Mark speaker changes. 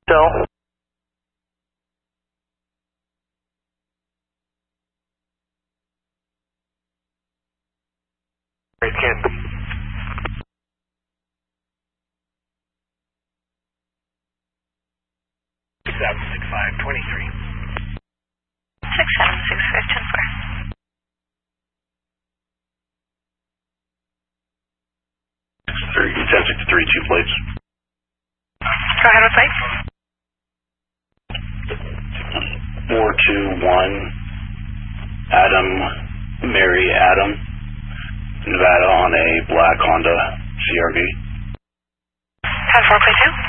Speaker 1: So. Great, Ken. 676523.
Speaker 2: 676510-4.
Speaker 3: Very good, 1063, 2 plates.
Speaker 2: Go ahead with plates.
Speaker 3: 421, Adam, Mary Adam, Nevada on a black Honda CRV.
Speaker 2: 10-4, plate 2.